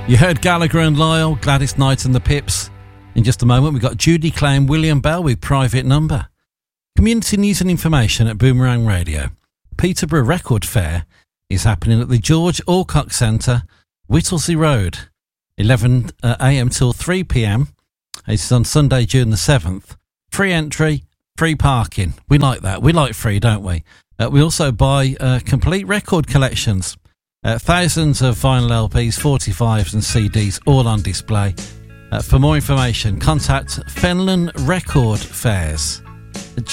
You heard Gallagher and Lyle, Gladys Knight and the Pips. In just a moment, we've got Judy Clay and William Bell with Private Number. Community news and information at Boomerang Radio. Peterborough Record Fair is happening at the George Alcock Centre, Whittlesey Road, 11 a.m. till 3 p.m. It's on Sunday, June the 7th. Free entry, free parking. We like that. We like free, don't we? We also buy complete record collections. Thousands of vinyl LPs, 45s and CDs, all on display. For more information, contact Fenland Record Fairs.